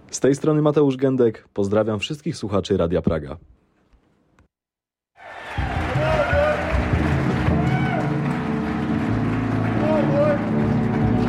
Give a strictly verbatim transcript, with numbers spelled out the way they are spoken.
Z tej strony Mateusz Gędek, pozdrawiam wszystkich słuchaczy Radia Praga.